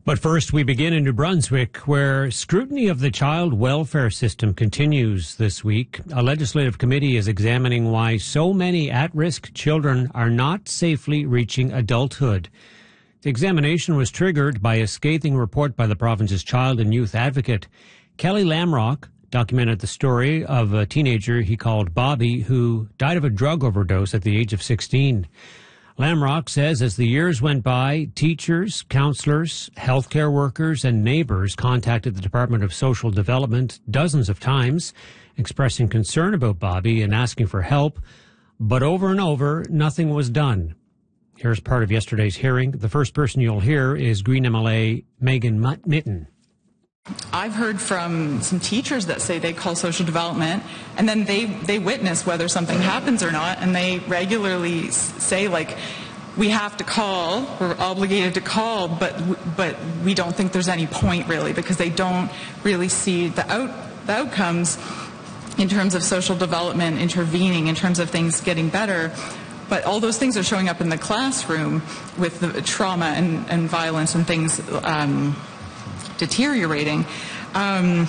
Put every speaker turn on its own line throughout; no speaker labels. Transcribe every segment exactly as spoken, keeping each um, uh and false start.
But first, we begin in New Brunswick, where scrutiny of the child welfare system continues this week. A legislative committee is examining why so many at-risk children are not safely reaching adulthood. The examination was triggered by a scathing report by the province's child and youth advocate. Kelly Lamrock documented the story of a teenager he called Bobby, who died of a drug overdose at the age of sixteen. Lamrock says as the years went by, teachers, counselors, healthcare workers, and neighbors contacted the Department of Social Development dozens of times, expressing concern about Bobby and asking for help. But over and over, nothing was done. Here's part of yesterday's hearing. The first person you'll hear is Green M L A Megan Mitten.
I've heard from some teachers that say they call social development and then they, they witness whether something happens or not, and they regularly say, like, we have to call, we're obligated to call, but but we don't think there's any point really, because they don't really see the, out, the outcomes in terms of social development intervening, in terms of things getting better. But all those things are showing up in the classroom with the trauma and, and violence and things um, deteriorating. Um,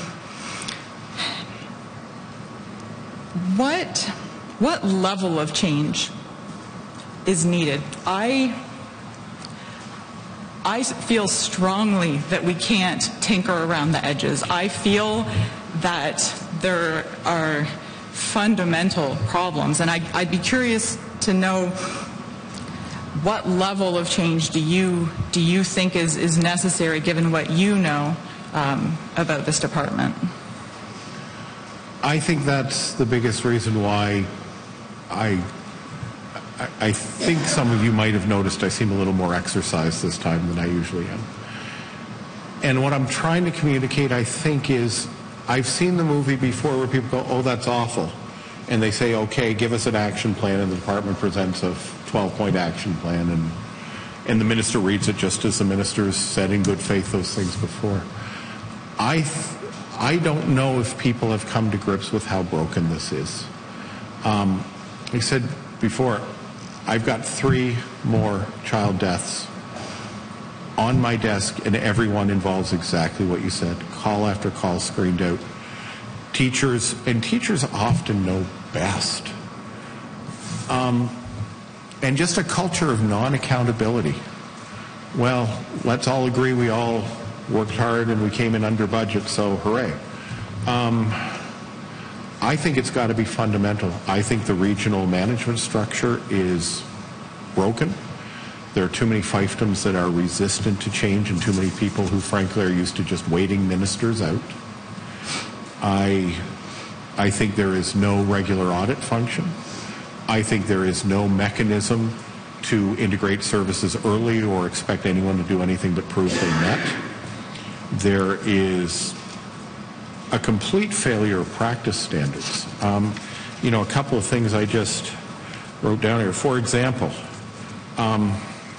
what what level of change is needed? I I feel strongly that we can't tinker around the edges. I feel that there are fundamental problems, and I, I'd be curious to know what level of change do you do you think is, is necessary, given what you know um, about this department?
I think that's the biggest reason why I, I, I think some of you might have noticed I seem a little more exercised this time than I usually am. And what I'm trying to communicate, I think, is I've seen the movie before where people go, oh, that's awful. And they say, okay, give us an action plan, and the department presents a twelve-point action plan, and, and the minister reads it just as the minister's said in good faith those things before. I, th I don't know if people have come to grips with how broken this is. Um, I said before, I've got three more child deaths on my desk, and everyone involves exactly what you said. Call after call screened out. Teachers, and teachers often know best. Um, and just a culture of non-accountability. Well, let's all agree we all worked hard and we came in under budget, so hooray. Um, I think it's got to be fundamental. I think the regional management structure is broken. There are too many fiefdoms that are resistant to change, and too many people who frankly are used to just waiting ministers out. I, I think there is no regular audit function. I think there is no mechanism to integrate services early or expect anyone to do anything but prove they met. There is a complete failure of practice standards. Um, you know, a couple of things I just wrote down here. For example, um,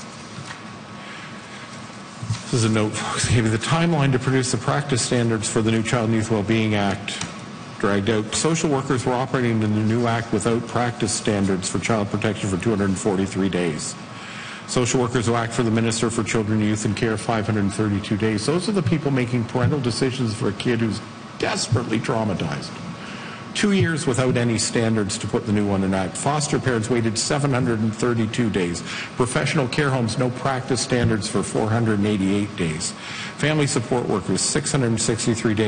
this is a note. The timeline to produce the practice standards for the new Child and Youth Wellbeing Act dragged out. Social workers were operating in the new act without practice standards for child protection for two hundred forty-three days. Social workers who act for the Minister for Children, Youth and Care five hundred thirty-two days. Those are the people making parental decisions for a kid who's desperately traumatized. Two years without any standards to put the new one in act. Foster parents waited seven hundred thirty-two days. Professional care homes, no practice standards for four hundred eighty-eight days. Family support workers, six hundred sixty-three days.